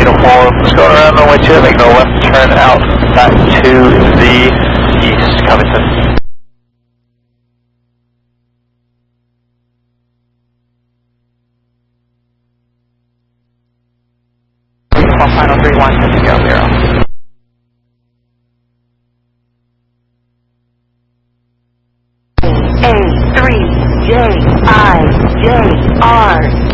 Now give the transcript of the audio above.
uniform. Just going around runway 2, make no left turn out back to the east, Covington. Final 31, good to go, 0. A3JIJR